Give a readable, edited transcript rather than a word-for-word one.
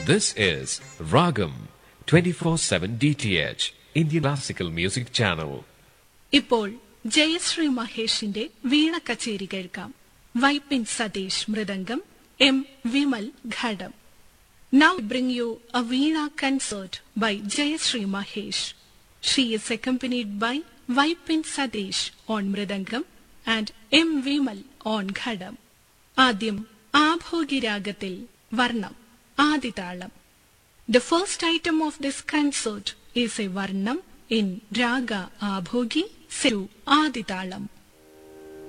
This is Ragam 24/7 DTH Indian Classical Music Channel. ഇപ്പോൾ ജയശ്രീ മഹേഷിന്റെ വീണ കച്ചേരി കേൾക്കാം. Vypin Satheesh mridangam, M Vimal ghatam. Now bring you a Veena concert by Jayashree Mahesh. She is accompanied by Vaipin Sadesh on Mridangam and M. Vimal on Ghadam. ആദ്യം ആഭോഗി രാഗത്തിൽ വർണ്ണം ആദിതാളം. The first item of this concert is a varnam in Raga Abhogi set to Aditalam.